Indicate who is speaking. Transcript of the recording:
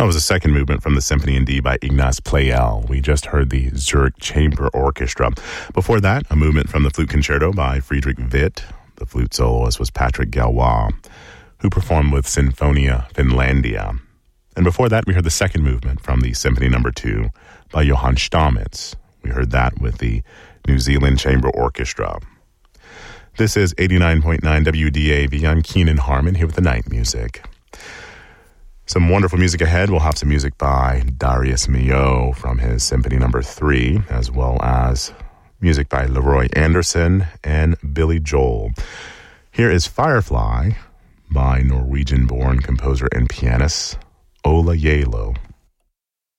Speaker 1: That was the second movement from the Symphony in D by Ignaz Pleyel. We just heard the Zurich Chamber Orchestra. Before that, a movement from the Flute Concerto by Friedrich Witt. The flute soloist was Patrick Galois, who performed with Sinfonia Finlandia. And before that, we heard the second movement from the Symphony No. 2 by Johann Stamitz. We heard that with the New Zealand Chamber Orchestra. This is 89.9 WDAV. I'm Keenan Harmon here with the night music. Some wonderful music ahead. We'll have some music by Darius Milhaud from his Symphony No. 3, as well as music by Leroy Anderson and Billy Joel. Here is Firefly by Norwegian-born composer and pianist Ola Yalo.